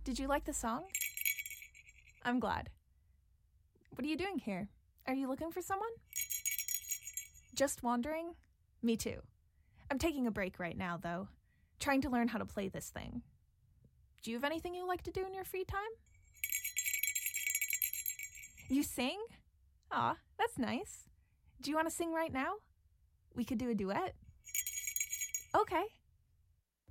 Did you like the song? I'm glad. What are you doing here? Are you looking for someone? Just wandering? Me too. I'm taking a break right now, though. Trying to learn how to play this thing. Do you have anything you like to do in your free time? You sing? Aw, that's nice. Do you want to sing right now? We could do a duet. Okay.